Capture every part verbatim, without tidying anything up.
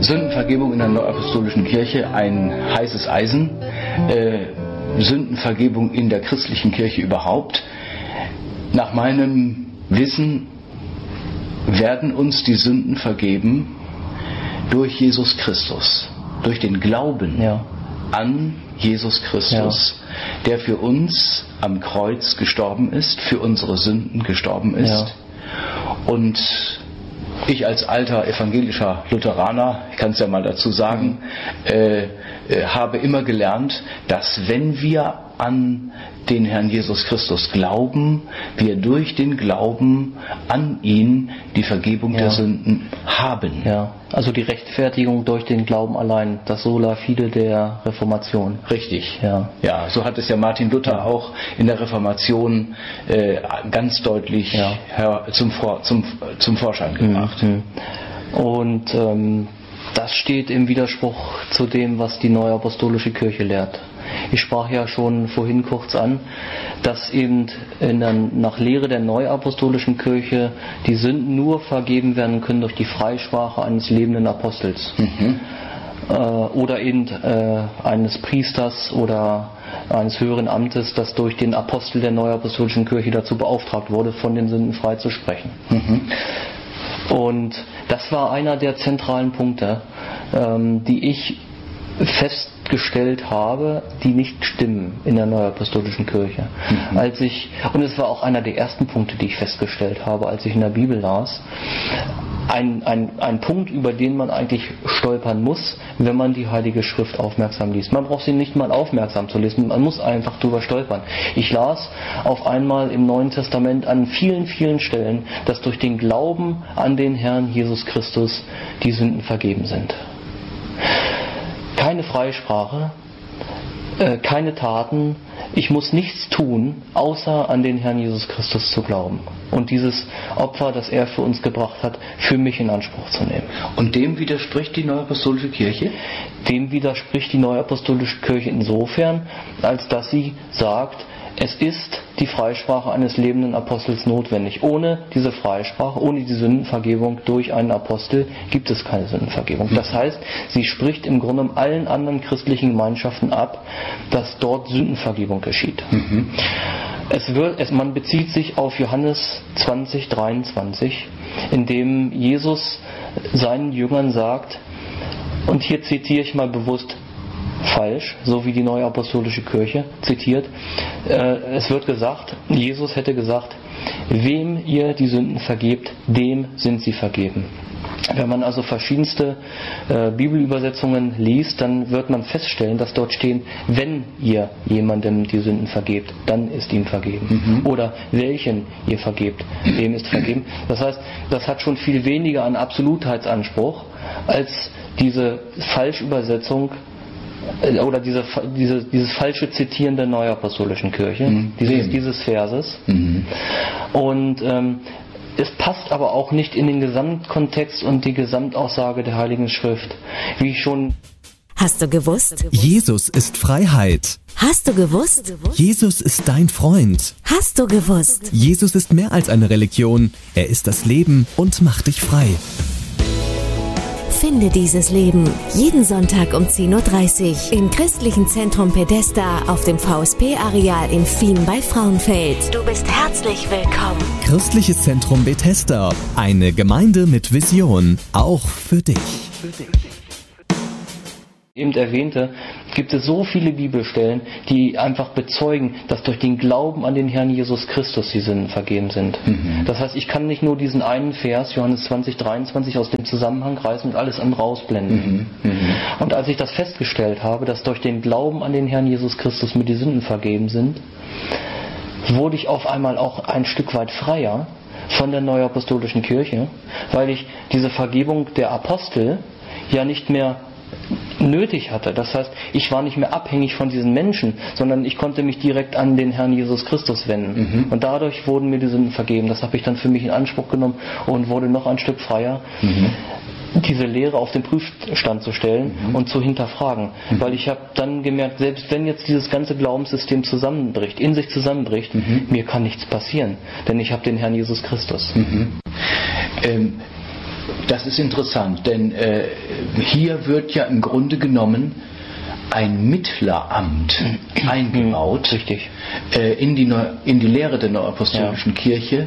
Sündenvergebung in der Neuapostolischen Kirche ein heißes Eisen. Äh, Sündenvergebung in der christlichen Kirche überhaupt. Nach meinem Wissen werden uns die Sünden vergeben durch Jesus Christus, durch den Glauben ja. an Jesus Christus, ja. der für uns am Kreuz gestorben ist, für unsere Sünden gestorben ist. Ja. Und ich als alter evangelischer Lutheraner, ich kann es ja mal dazu sagen, äh, äh, habe immer gelernt, dass wenn wir an den Herrn Jesus Christus glauben, wir durch den Glauben an ihn die Vergebung ja. der Sünden haben. Ja, also die Rechtfertigung durch den Glauben allein, das Sola Fide der Reformation. Richtig. Ja, ja, so hat es ja Martin Luther ja. auch in der Reformation äh, ganz deutlich ja. her, zum, Vor, zum, zum Vorschein gebracht. Mhm. Und ähm, das steht im Widerspruch zu dem, was die Neuapostolische Kirche lehrt. Ich sprach ja schon vorhin kurz an, dass eben in der, nach Lehre der Neuapostolischen Kirche die Sünden nur vergeben werden können durch die Freisprache eines lebenden Apostels. Mhm. Äh, oder eben äh, eines Priesters oder eines höheren Amtes, das durch den Apostel der Neuapostolischen Kirche dazu beauftragt wurde, von den Sünden frei zu sprechen. Mhm. Und das war einer der zentralen Punkte, ähm, die ich festgestellt habe, die nicht stimmen in der Neuapostolischen Kirche. Mhm. Als ich, und es war auch einer der ersten Punkte, die ich festgestellt habe, als ich in der Bibel las, ein, ein, ein Punkt, über den man eigentlich stolpern muss, wenn man die Heilige Schrift aufmerksam liest. Man braucht sie nicht mal aufmerksam zu lesen, man muss einfach drüber stolpern. Ich las auf einmal im Neuen Testament an vielen, vielen Stellen, dass durch den Glauben an den Herrn Jesus Christus die Sünden vergeben sind. Keine Freisprache, äh, keine Taten, ich muss nichts tun, außer an den Herrn Jesus Christus zu glauben und dieses Opfer, das er für uns gebracht hat, für mich in Anspruch zu nehmen. Und dem widerspricht die Neuapostolische Kirche? Dem widerspricht die Neuapostolische Kirche insofern, als dass sie sagt, es ist die Freisprache eines lebenden Apostels notwendig. Ohne diese Freisprache, ohne die Sündenvergebung durch einen Apostel gibt es keine Sündenvergebung. Das heißt, sie spricht im Grunde allen anderen christlichen Gemeinschaften ab, dass dort Sündenvergebung geschieht. Mhm. Es wird, es, man bezieht sich auf Johannes zwanzig, dreiundzwanzig, in dem Jesus seinen Jüngern sagt, und hier zitiere ich mal bewusst falsch, so wie die Neuapostolische Kirche zitiert. Äh, es wird gesagt, Jesus hätte gesagt, wem ihr die Sünden vergebt, dem sind sie vergeben. Wenn man also verschiedenste äh, Bibelübersetzungen liest, dann wird man feststellen, dass dort stehen, wenn ihr jemandem die Sünden vergebt, dann ist ihm vergeben. Mhm. Oder welchen ihr vergebt, dem ist vergeben. Das heißt, das hat schon viel weniger an Absolutheitsanspruch als diese Falschübersetzung oder diese, diese, dieses falsche Zitieren der Neuapostolischen Kirche, mhm. dieses, dieses Verses. Mhm. Und ähm, es passt aber auch nicht in den Gesamtkontext und die Gesamtaussage der Heiligen Schrift. Wie ich schon... Hast du gewusst? Jesus ist Freiheit. Hast du gewusst? Jesus ist dein Freund. Hast du gewusst? Jesus ist mehr als eine Religion. Er ist das Leben und macht dich frei. Finde dieses Leben jeden Sonntag um zehn Uhr dreißig im Christlichen Zentrum Pedesta auf dem V S P-Areal in Fien bei Frauenfeld. Du bist herzlich willkommen. Christliches Zentrum Bethesda, eine Gemeinde mit Vision, auch für dich. Für dich. Eben erwähnte, gibt es so viele Bibelstellen, die einfach bezeugen, dass durch den Glauben an den Herrn Jesus Christus die Sünden vergeben sind. Mhm. Das heißt, ich kann nicht nur diesen einen Vers, Johannes zwanzig, dreiundzwanzig, aus dem Zusammenhang reißen und alles andere rausblenden. Mhm. Mhm. Und als ich das festgestellt habe, dass durch den Glauben an den Herrn Jesus Christus mir die Sünden vergeben sind, wurde ich auf einmal auch ein Stück weit freier von der Neuapostolischen Kirche, weil ich diese Vergebung der Apostel ja nicht mehr nötig hatte. Das heißt, ich war nicht mehr abhängig von diesen Menschen, sondern ich konnte mich direkt an den Herrn Jesus Christus wenden. Mhm. Und dadurch wurden mir die Sünden vergeben. Das habe ich dann für mich in Anspruch genommen und wurde noch ein Stück freier, mhm. diese Lehre auf den Prüfstand zu stellen mhm. und zu hinterfragen. Mhm. Weil ich habe dann gemerkt, selbst wenn jetzt dieses ganze Glaubenssystem zusammenbricht, in sich zusammenbricht, mhm. mir kann nichts passieren, denn ich habe den Herrn Jesus Christus. Mhm. Ähm Das ist interessant, denn äh, hier wird ja im Grunde genommen ein Mittleramt eingebaut Richtig. Äh, in, die Neu- in die Lehre der Neuapostolischen Ja. Kirche,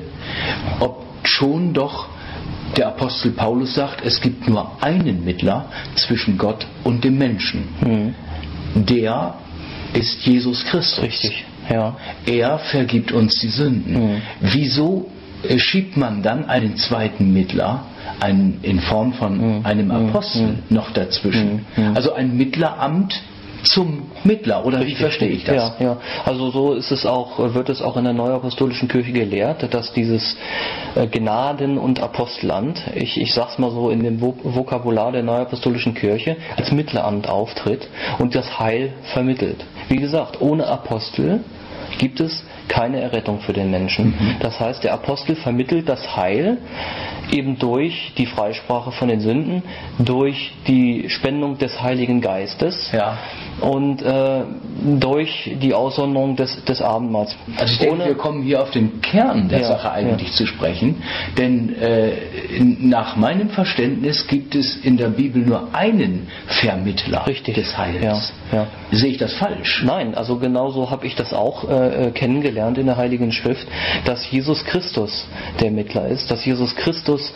ob schon doch der Apostel Paulus sagt, es gibt nur einen Mittler zwischen Gott und dem Menschen. Mhm. Der ist Jesus Christus. Richtig, ja. Er vergibt uns die Sünden. Mhm. Wieso äh, schiebt man dann einen zweiten Mittler, einen, in Form von Mhm. einem Apostel, Mhm. noch dazwischen? Mhm. Also ein Mittleramt zum Mittler, oder Richtig. wie verstehe ich das? Ja, ja. Also so ist es auch, wird es auch in der Neuapostolischen Kirche gelehrt, dass dieses äh, Gnaden- und Apostelamt, ich, ich sag's mal so in dem Vok- Vokabular der Neuapostolischen Kirche, als Mittleramt auftritt und das Heil vermittelt. Wie gesagt, ohne Apostel gibt es keine Errettung für den Menschen. Mhm. Das heißt, der Apostel vermittelt das Heil eben durch die Freisprache von den Sünden, durch die Spendung des Heiligen Geistes Ja. und äh, durch die Aussonderung des, des Abendmahls. Also ich denke, Ohne- wir kommen hier auf den Kern der Ja, Sache eigentlich ja. zu sprechen, denn äh, in, nach meinem Verständnis gibt es in der Bibel nur einen Vermittler Richtig. des Heils. Ja, ja. Sehe ich das falsch? Nein, also genauso habe ich das auch äh, kennengelernt in der Heiligen Schrift, dass Jesus Christus der Mittler ist, dass Jesus Christus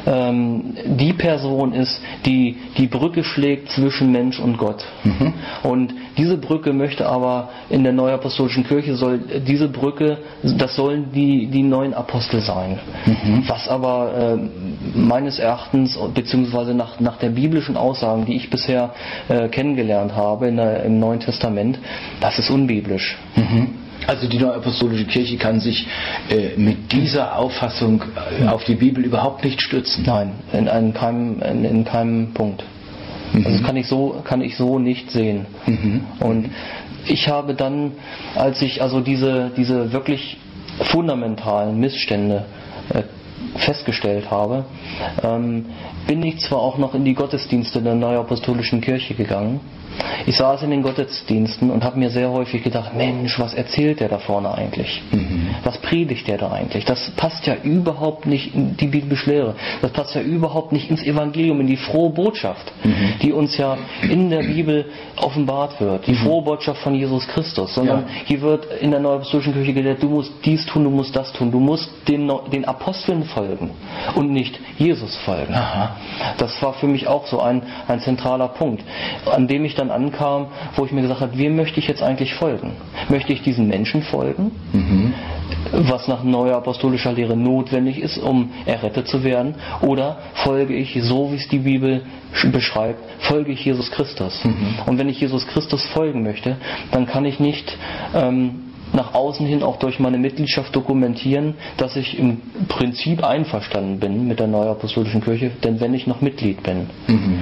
ähm, die Person ist, die die Brücke schlägt zwischen Mensch und Gott. Mhm. Und diese Brücke möchte aber in der Neuapostolischen Kirche soll diese Brücke, das sollen die die neuen Apostel sein. Mhm. Was aber äh, meines Erachtens beziehungsweise nach nach der biblischen Aussagen, die ich bisher äh, kennengelernt habe in der, im Neuen Testament, das ist unbiblisch. Mhm. Also die Neuapostolische Kirche kann sich äh, mit dieser Auffassung äh, auf die Bibel überhaupt nicht stützen. Nein, in, in, keinem, in, in keinem Punkt. Mhm. Also das kann ich so, kann ich so nicht sehen. Mhm. Und ich habe dann, als ich also diese, diese wirklich fundamentalen Missstände äh, festgestellt habe, ähm, bin ich zwar auch noch in die Gottesdienste der Neuapostolischen Kirche gegangen. Ich saß in den Gottesdiensten und habe mir sehr häufig gedacht, Mensch, was erzählt der da vorne eigentlich? Mhm. Was predigt der da eigentlich? Das passt ja überhaupt nicht in die biblische Lehre. Das passt ja überhaupt nicht ins Evangelium, in die frohe Botschaft, mhm. die uns ja in der Bibel offenbart wird. Die mhm. frohe Botschaft von Jesus Christus. Sondern ja. hier wird in der Neuapostolischen Kirche gelehrt, du musst dies tun, du musst das tun. Du musst den, den Aposteln folgen und nicht Jesus folgen. Aha. Das war für mich auch so ein, ein zentraler Punkt, an dem ich dann ankam, wo ich mir gesagt habe, wem möchte ich jetzt eigentlich folgen? Möchte ich diesen Menschen folgen, mhm. was nach neuer apostolischer Lehre notwendig ist, um errettet zu werden, oder folge ich, so wie es die Bibel beschreibt, folge ich Jesus Christus? Mhm. Und wenn ich Jesus Christus folgen möchte, dann kann ich nicht ähm, nach außen hin auch durch meine Mitgliedschaft dokumentieren, dass ich im Prinzip einverstanden bin mit der Neuapostolischen Kirche, denn wenn ich noch Mitglied bin. Mhm.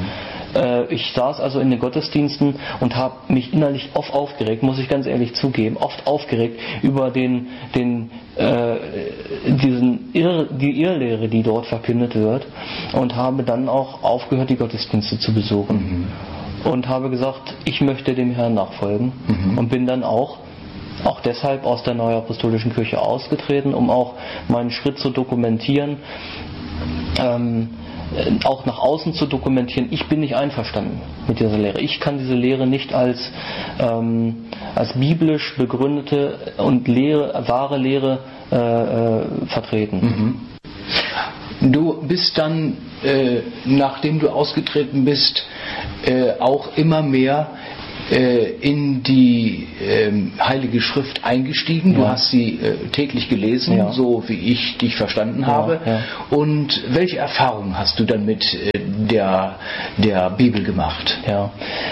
Ich saß also in den Gottesdiensten und habe mich innerlich oft aufgeregt, muss ich ganz ehrlich zugeben, oft aufgeregt über den, den, äh, diesen Irr, die Irrlehre, die dort verkündet wird, und habe dann auch aufgehört, die Gottesdienste zu besuchen. Mhm. Und habe gesagt, ich möchte dem Herrn nachfolgen, mhm. und bin dann auch auch deshalb aus der Neuapostolischen Kirche ausgetreten, um auch meinen Schritt zu dokumentieren, ähm, auch nach außen zu dokumentieren, ich bin nicht einverstanden mit dieser Lehre. Ich kann diese Lehre nicht als, ähm, als biblisch begründete und Lehre, wahre Lehre äh, äh, vertreten. Mhm. Du bist dann, äh, nachdem du ausgetreten bist, äh, auch immer mehr in die ähm, Heilige Schrift eingestiegen. Du ja. hast sie äh, täglich gelesen, ja. so wie ich dich verstanden ja, habe. Ja. Und welche Erfahrungen hast du dann mit äh, der, der Bibel gemacht? Ja.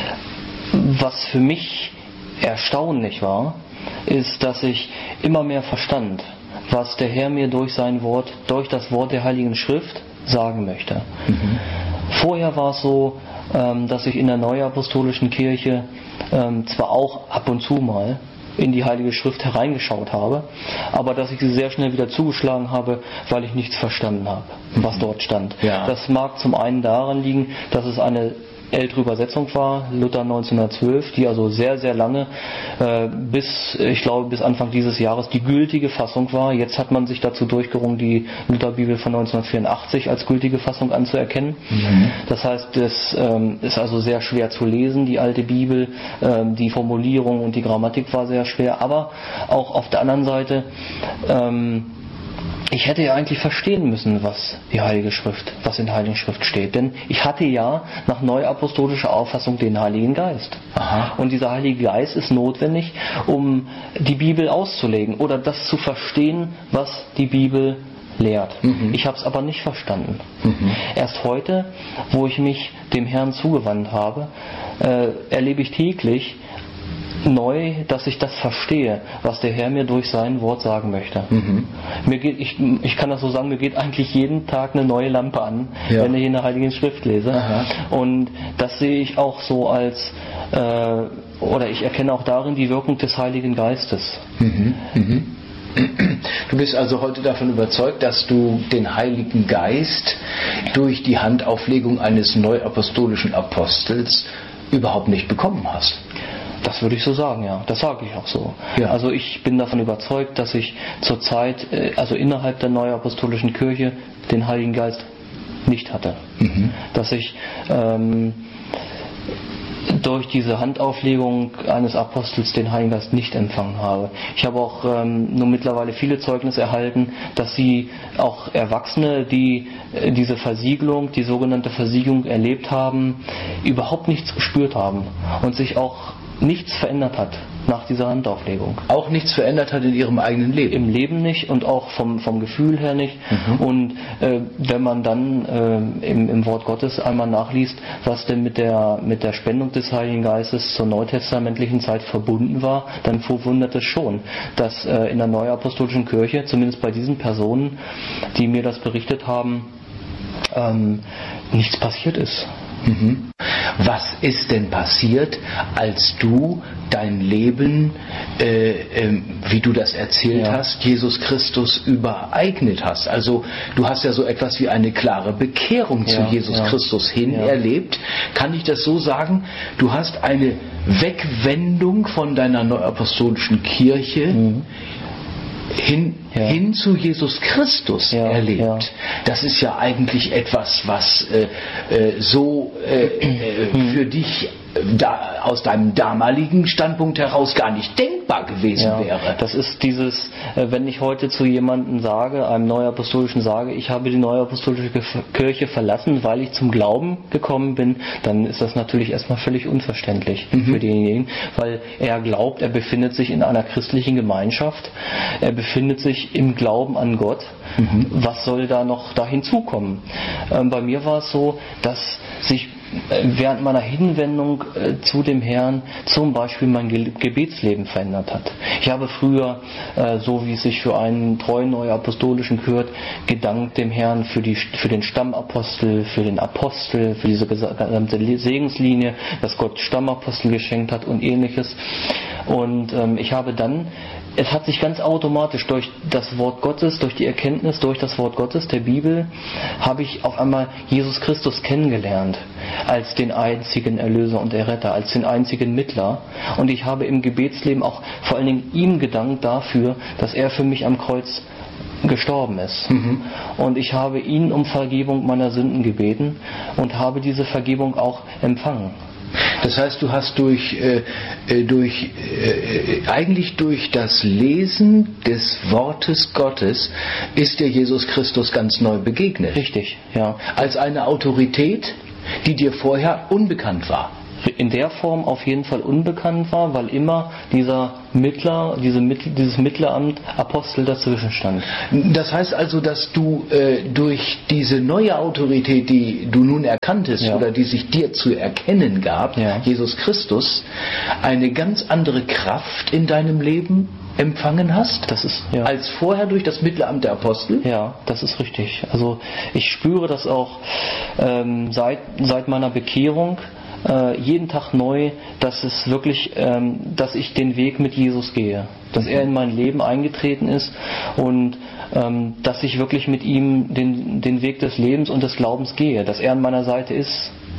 Was für mich erstaunlich war, ist, dass ich immer mehr verstand, was der Herr mir durch sein Wort, durch das Wort der Heiligen Schrift sagen möchte. Mhm. Vorher war es so, dass ich in der Neuapostolischen Kirche ähm, zwar auch ab und zu mal in die Heilige Schrift hereingeschaut habe, aber dass ich sie sehr schnell wieder zugeschlagen habe, weil ich nichts verstanden habe, was dort stand. Ja. Das mag zum einen daran liegen, dass es eine ältere Übersetzung war, Luther neunzehnhundertzwölf, die also sehr, sehr lange, äh, bis, ich glaube, bis Anfang dieses Jahres die gültige Fassung war. Jetzt hat man sich dazu durchgerungen, die Lutherbibel von neunzehnhundertvierundachtzig als gültige Fassung anzuerkennen. Mhm. Das heißt, es ähm, ist also sehr schwer zu lesen, die alte Bibel. Ähm, die Formulierung und die Grammatik war sehr schwer, aber auch auf der anderen Seite, ähm, ich hätte ja eigentlich verstehen müssen, was die Heilige Schrift, was in der Heiligen Schrift steht. Denn ich hatte ja nach neuapostolischer Auffassung den Heiligen Geist. Aha. Und dieser Heilige Geist ist notwendig, um die Bibel auszulegen oder das zu verstehen, was die Bibel lehrt. Mhm. Ich habe es aber nicht verstanden. Mhm. Erst heute, wo ich mich dem Herrn zugewandt habe, äh, erlebe ich täglich neu, dass ich das verstehe, was der Herr mir durch sein Wort sagen möchte. Mhm. Mir geht, ich, ich kann das so sagen, mir geht eigentlich jeden Tag eine neue Lampe an, ja. wenn ich in der Heiligen Schrift lese. Aha. Und das sehe ich auch so als, äh, oder ich erkenne auch darin die Wirkung des Heiligen Geistes. Mhm. Mhm. Du bist also heute davon überzeugt, dass du den Heiligen Geist durch die Handauflegung eines neuapostolischen Apostels überhaupt nicht bekommen hast. Das würde ich so sagen, ja. Das sage ich auch so. Ja. Also ich bin davon überzeugt, dass ich zurzeit, also innerhalb der neuapostolischen Kirche, den Heiligen Geist nicht hatte. Mhm. Dass ich ähm, durch diese Handauflegung eines Apostels den Heiligen Geist nicht empfangen habe. Ich habe auch ähm, nur mittlerweile viele Zeugnisse erhalten, dass sie auch Erwachsene, die äh, diese Versiegelung, die sogenannte Versiegelung erlebt haben, überhaupt nichts gespürt haben und sich auch nichts verändert hat nach dieser Handauflegung. Auch nichts verändert hat in ihrem eigenen Leben? Im Leben nicht und auch vom, vom Gefühl her nicht. Mhm. Und äh, wenn man dann äh, im, im Wort Gottes einmal nachliest, was denn mit der, mit der Spendung des Heiligen Geistes zur neutestamentlichen Zeit verbunden war, dann verwundert es schon, dass äh, in der neuapostolischen Kirche, zumindest bei diesen Personen, die mir das berichtet haben, ähm, nichts passiert ist. Mhm. Was ist denn passiert, als du dein Leben, äh, äh, wie du das erzählt ja. hast, Jesus Christus übereignet hast? Also du hast ja so etwas wie eine klare Bekehrung ja, zu Jesus ja. Christus hin ja. erlebt. Kann ich das so sagen? Du hast eine Wegwendung von deiner neuapostolischen Kirche mhm. Hin, ja. hin zu Jesus Christus ja, erlebt. Ja. Das ist ja eigentlich etwas, was äh, äh, so äh, äh, für dich da, aus deinem damaligen Standpunkt heraus gar nicht denkbar gewesen ja, wäre. Das ist dieses, äh, wenn ich heute zu jemandem sage, einem Neuapostolischen sage, ich habe die Neuapostolische Kirche verlassen, weil ich zum Glauben gekommen bin, dann ist das natürlich erstmal völlig unverständlich mhm. für denjenigen, weil er glaubt, er befindet sich in einer christlichen Gemeinschaft, er befindet sich im Glauben an Gott. Mhm. Was soll da noch da hinzukommen? Ähm, bei mir war es so, dass sich während meiner Hinwendung äh, zu dem Herrn zum Beispiel mein Ge- Gebetsleben verändert hat. Ich habe früher, äh, so wie es sich für einen treuen Neuapostolischen gehört, gedankt dem Herrn für, die, für den Stammapostel, für den Apostel, für diese gesamte Segenslinie, dass Gott Stammapostel geschenkt hat und ähnliches. Und ähm, ich habe dann, es hat sich ganz automatisch durch das Wort Gottes, durch die Erkenntnis, durch das Wort Gottes, der Bibel, habe ich auf einmal Jesus Christus kennengelernt als den einzigen Erlöser und Erretter, als den einzigen Mittler. Und ich habe im Gebetsleben auch vor allen Dingen ihm gedankt dafür, dass er für mich am Kreuz gestorben ist. Mhm. Und ich habe ihn um Vergebung meiner Sünden gebeten und habe diese Vergebung auch empfangen. Das heißt, du hast durch, äh, durch äh, eigentlich durch das Lesen des Wortes Gottes ist dir Jesus Christus ganz neu begegnet. Richtig, ja. Als eine Autorität, die dir vorher unbekannt war. In der Form auf jeden Fall unbekannt war, weil immer dieser Mittler, diese Mittl, dieses Mittleramt Apostel dazwischen stand. Das heißt also, dass du äh, durch diese neue Autorität, die du nun erkanntest ja. oder die sich dir zu erkennen gab, ja. Jesus Christus, eine ganz andere Kraft in deinem Leben empfangen hast, das ist, ja. als vorher durch das Mittelamt der Apostel? Ja, das ist richtig. Also ich spüre das auch ähm, seit, seit meiner Bekehrung, äh, jeden Tag neu, dass es wirklich, ähm, dass ich den Weg mit Jesus gehe, dass er in mein Leben eingetreten ist und ähm, dass ich wirklich mit ihm den, den Weg des Lebens und des Glaubens gehe, dass er an meiner Seite ist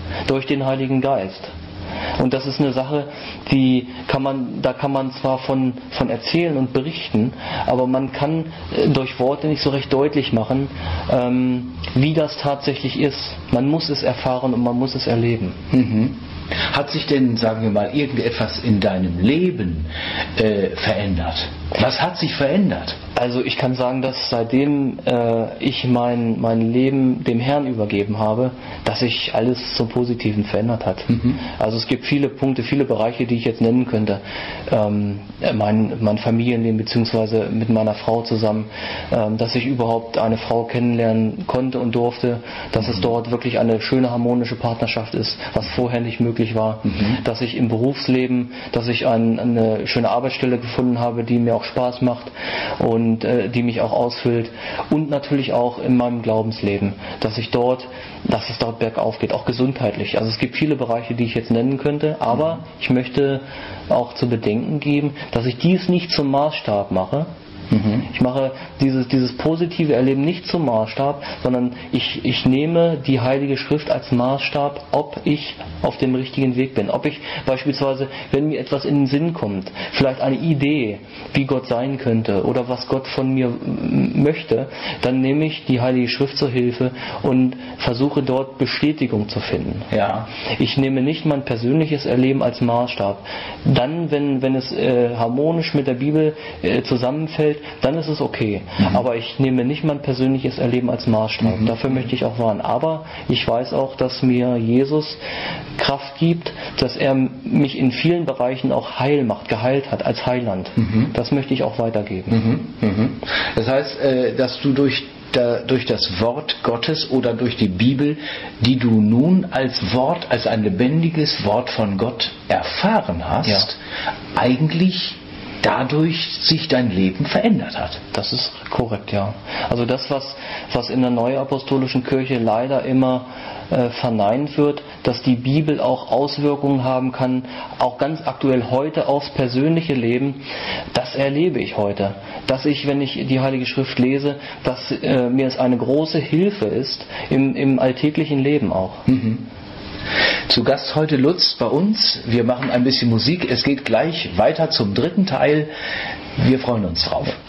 durch den Heiligen Geist. Und das ist eine Sache, die kann man, da kann man zwar von, von erzählen und berichten, aber man kann durch Worte nicht so recht deutlich machen, ähm, wie das tatsächlich ist. Man muss es erfahren und man muss es erleben. Mhm. Hat sich denn, sagen wir mal, irgendetwas in deinem Leben äh, verändert? Was hat sich verändert? Also ich kann sagen, dass seitdem äh, ich mein, mein Leben dem Herrn übergeben habe, dass sich alles zum Positiven verändert hat. Mhm. Also es gibt viele Punkte, viele Bereiche, die ich jetzt nennen könnte. Ähm, mein, mein Familienleben beziehungsweise mit meiner Frau zusammen, ähm, dass ich überhaupt eine Frau kennenlernen konnte und durfte, dass mhm. es dort wirklich eine schöne harmonische Partnerschaft ist, was vorher nicht möglich war. Mhm. Dass ich im Berufsleben, dass ich ein, eine schöne Arbeitsstelle gefunden habe, die mir auch Spaß macht und äh, die mich auch ausfüllt, und natürlich auch in meinem Glaubensleben, dass ich dort, dass es dort bergauf geht, auch gesundheitlich. Also es gibt viele Bereiche, die ich jetzt nennen könnte, aber mhm. ich möchte auch zu bedenken geben, dass ich dies nicht zum Maßstab mache. Mhm. Ich mache dieses, dieses positive Erleben nicht zum Maßstab, sondern ich, ich nehme die Heilige Schrift als Maßstab, ob ich auf dem richtigen Weg bin. Ob ich beispielsweise, wenn mir etwas in den Sinn kommt, vielleicht eine Idee, wie Gott sein könnte oder was Gott von mir möchte, dann nehme ich die Heilige Schrift zur Hilfe und versuche dort Bestätigung zu finden. Ja. Ich nehme nicht mein persönliches Erleben als Maßstab. Dann, wenn, wenn es äh, harmonisch mit der Bibel äh, zusammenfällt, dann ist es okay. Mhm. Aber ich nehme nicht mein persönliches Erleben als Maßstab. Mhm. Dafür möchte ich auch warnen. Aber ich weiß auch, dass mir Jesus Kraft gibt, dass er mich in vielen Bereichen auch heil macht, geheilt hat als Heiland. Mhm. Das möchte ich auch weitergeben. Mhm. Mhm. Das heißt, dass du durch Da, durch das Wort Gottes oder durch die Bibel, die du nun als Wort, als ein lebendiges Wort von Gott erfahren hast, ja. eigentlich dadurch sich dein Leben verändert hat. Das ist korrekt, ja. Also das, was, was in der Neuapostolischen Kirche leider immer äh, verneint wird, dass die Bibel auch Auswirkungen haben kann, auch ganz aktuell heute aufs persönliche Leben, das erlebe ich heute. Dass ich, wenn ich die Heilige Schrift lese, dass äh, mir es eine große Hilfe ist, im, im alltäglichen Leben auch. Mhm. Zu Gast heute Lutz bei uns. Wir machen ein bisschen Musik. Es geht gleich weiter zum dritten Teil. Wir freuen uns drauf.